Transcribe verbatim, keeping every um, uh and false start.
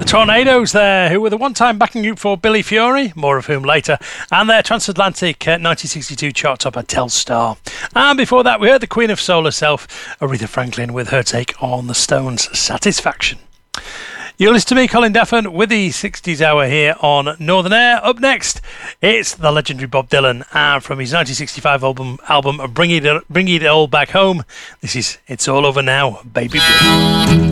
The Tornadoes there, who were the one-time backing group for Billy Fury, more of whom later, and their transatlantic uh, nineteen sixty-two chart topper Telstar. And before that, we heard the Queen of Soul herself, Aretha Franklin, with her take on the Stones' Satisfaction. You're listening to me, Colin Daffin, with the sixties Hour here on Northern Air. Up next, it's the legendary Bob Dylan, and from his nineteen sixty-five album, album Bring It, Bring It All Back Home, this is It's All Over Now, Baby Blue.